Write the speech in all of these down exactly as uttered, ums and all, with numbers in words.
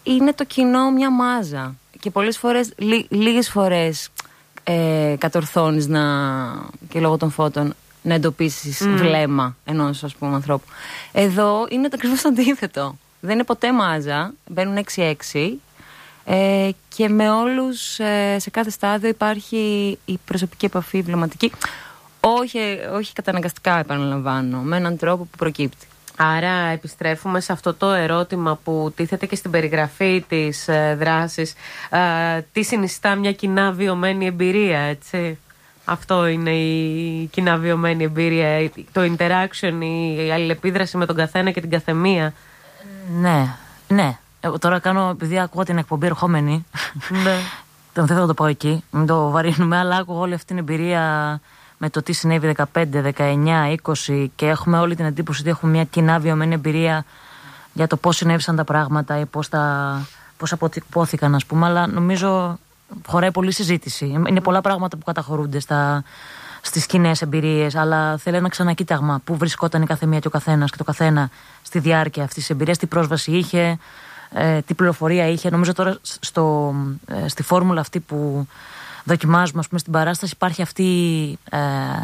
είναι το κοινό μια μάζα. Και πολλές φορές, λί, λίγες φορές ε, κατορθώνεις να, και λόγω των φώτων να εντοπίσεις mm. βλέμμα ενός, ας πούμε, ανθρώπου. Εδώ είναι το ακριβώς αντίθετο. Δεν είναι ποτέ μάζα. Μπαίνουν έξι έξι ε, και με όλους ε, σε κάθε στάδιο υπάρχει η προσωπική επαφή, η βλεμματική. Όχι, όχι καταναγκαστικά, επαναλαμβάνω, με έναν τρόπο που προκύπτει. Άρα επιστρέφουμε σε αυτό το ερώτημα που τίθεται και στην περιγραφή της ε, δράσης. Ε, τι συνιστά μια κοινά βιωμένη εμπειρία, έτσι. Αυτό είναι η κοινά βιωμένη εμπειρία, το interaction, η αλληλεπίδραση με τον καθένα και την καθεμία. Ναι, ναι. Εγώ τώρα κάνω, επειδή ακούω την εκπομπή ερχόμενη, ναι. δεν θέλω να το πω εκεί, μην το βαρύνουμε, αλλά άκουγα όλη αυτή την εμπειρία με το τι συνέβη δεκαπέντε, δεκαεννιά, είκοσι και έχουμε όλη την εντύπωση ότι έχουμε μια κοινά βιωμένη εμπειρία για το πώς συνέβησαν τα πράγματα ή πώς, τα, πώς αποτυπώθηκαν, ας πούμε, αλλά νομίζω χωράει πολλή συζήτηση. Είναι πολλά πράγματα που καταχωρούνται στα, στις κοινές εμπειρίες, αλλά θέλει ένα ξανακοίταγμα πού βρισκόταν η καθεμία και ο καθένας και το καθένα στη διάρκεια αυτής της εμπειρίας, τι πρόσβαση είχε, ε, τι πληροφορία είχε. Νομίζω τώρα στο, ε, στη φόρμουλα αυτή που δοκιμάζουμε, ας πούμε, στην παράσταση υπάρχει αυτή, ε,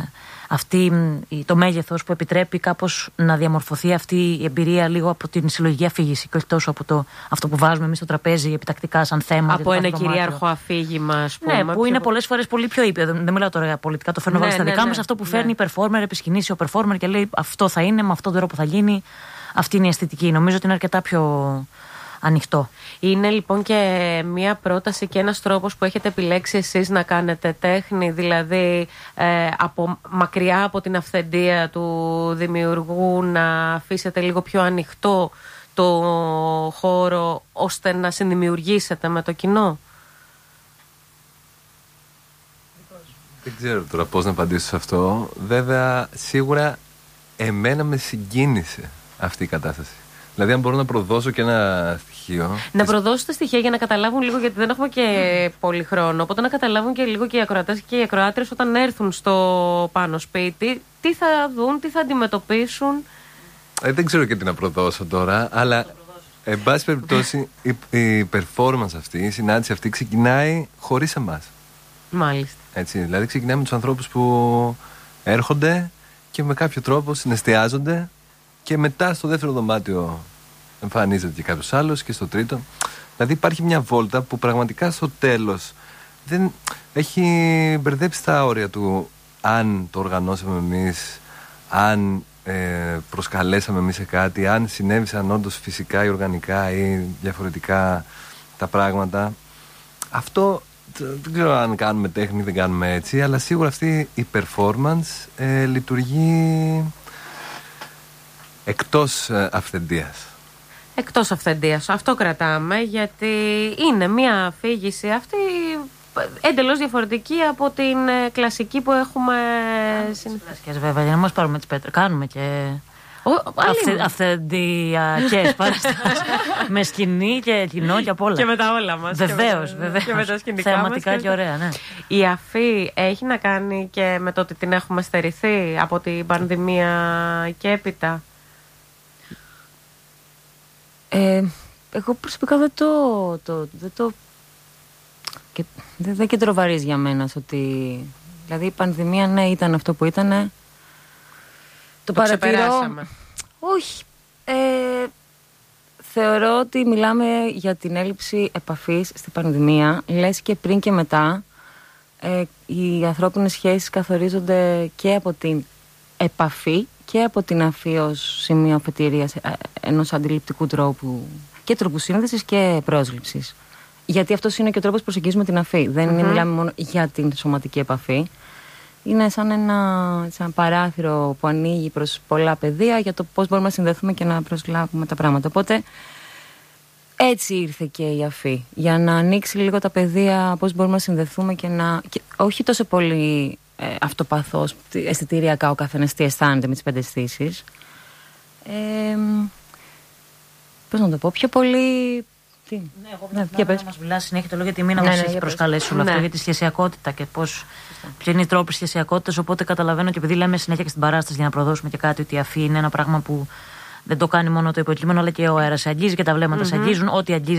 αυτή το μέγεθος που επιτρέπει κάπως να διαμορφωθεί αυτή η εμπειρία λίγο από την συλλογική αφήγηση και όχι τόσο από το, αυτό που βάζουμε εμείς στο τραπέζι επιτακτικά σαν θέμα. Από ένα κυρίαρχο αφήγημα, ας πούμε. Ναι, που πιο... είναι πολλές φορές πολύ πιο ήπιο. Δεν, δεν μιλάω τώρα για πολιτικά, το φέρνω ναι, στα ναι, δικά ναι, μας. Ναι, αυτό που φέρνει η performer, επισκηνήσει ο performer και λέει αυτό θα είναι, με αυτόν τον τρόπο θα γίνει. Αυτή είναι η αισθητική. Νομίζω ότι είναι αρκετά πιο ανοιχτό. Είναι λοιπόν και μία πρόταση και ένας τρόπος που έχετε επιλέξει εσείς να κάνετε τέχνη, δηλαδή ε, από, μακριά από την αυθεντία του δημιουργού, να αφήσετε λίγο πιο ανοιχτό το χώρο ώστε να συνδημιουργήσετε με το κοινό. Δεν ξέρω τώρα πώς να απαντήσω σε αυτό. Βέβαια, σίγουρα εμένα με συγκίνησε αυτή η κατάσταση. Δηλαδή, αν μπορώ να προδώσω και ένα στοιχείο. Να προδώσετε στοιχεία για να καταλάβουν λίγο, γιατί δεν έχουμε και mm. πολύ χρόνο. Οπότε να καταλάβουν και λίγο και οι ακροατές και οι ακροάτριες όταν έρθουν στο πάνω σπίτι, τι θα δουν, τι θα αντιμετωπίσουν. Ε, δεν ξέρω και τι να προδώσω τώρα, αλλά εν πάση περιπτώσει η, η performance αυτή, η συνάντηση αυτή ξεκινάει χωρίς εμάς. Μάλιστα. Έτσι, δηλαδή, ξεκινάει με τους ανθρώπους που έρχονται και με κάποιο τρόπο συναισθιάζονται. Και μετά στο δεύτερο δωμάτιο εμφανίζεται και κάποιος άλλος και στο τρίτο. Δηλαδή υπάρχει μια βόλτα που πραγματικά στο τέλος δεν έχει μπερδέψει τα όρια του αν το οργανώσαμε εμείς, αν ε, προσκαλέσαμε εμείς σε κάτι, αν συνέβησαν όντως φυσικά ή οργανικά ή διαφορετικά τα πράγματα. Αυτό δεν ξέρω αν κάνουμε τέχνη ή δεν κάνουμε έτσι, αλλά σίγουρα αυτή η performance ε, λειτουργεί εκτός αυθεντίας. Εκτός αυθεντίας. Αυτό κρατάμε, γιατί είναι μια αφήγηση αυτή εντελώς διαφορετική από την κλασική που έχουμε συνηθίσει. Βέβαια, για να μας πάρουμε τις πέτρες. Κάνουμε και αυθε, αυθεντιακές παραστάσεις. Με σκηνή και κοινό και απ' όλα. Και με τα όλα μας. Βεβαίως, βεβαίως. Και με τα σκηνικά θεαματικά μας. Και ωραία, ναι. Η αφή έχει να κάνει και με το ότι την έχουμε στερηθεί από την πανδημία και έπειτα. Ε, εγώ προσωπικά δεν το, το, δεν το και, δεν, δεν κεντροβαρίζει για μένα ότι, δηλαδή η πανδημία ναι ήταν αυτό που ήταν, το, το παρατηρώ. Όχι, ε, θεωρώ ότι μιλάμε για την έλλειψη επαφής στην πανδημία, λες και πριν και μετά ε, οι ανθρώπινες σχέσεις καθορίζονται και από την επαφή και από την αφή ως σημείο αφετηρίας ενός αντιληπτικού τρόπου και τρόπου σύνδεσης και πρόσληψης. Γιατί αυτός είναι και ο τρόπος που προσεγγίζουμε την αφή. Δεν mm-hmm. είναι, μιλάμε μόνο για την σωματική επαφή. Είναι σαν ένα, σαν παράθυρο που ανοίγει προς πολλά πεδία για το πώς μπορούμε να συνδεθούμε και να προσλάβουμε τα πράγματα. Οπότε έτσι ήρθε και η αφή. Για να ανοίξει λίγο τα πεδία, πώς μπορούμε να συνδεθούμε και να. Και όχι τόσο πολύ. Ε, αυτοπαθώς, αισθητηριακά ο καθένας τι αισθάνεται με τις πέντε αισθήσεις. Ε, πώς να το πω, πιο πολύ. Τι? Ναι, εγώ ναι, να, να μας μιλάς συνέχεια το λέω γιατί μην ναι, μας ναι, έχει προσκαλέσει όλο ναι. αυτό για τη σχεσιακότητα και πώς. Ποιοι είναι οι τρόποι σχεσιακότητας. Οπότε καταλαβαίνω και επειδή λέμε συνέχεια και στην παράσταση για να προδώσουμε και κάτι ότι η αφή είναι ένα πράγμα που δεν το κάνει μόνο το υποκείμενο, αλλά και ο αέρας αγγίζει και τα βλέμματα mm-hmm. σε αγγίζουν. Ό,τι αγγίζει.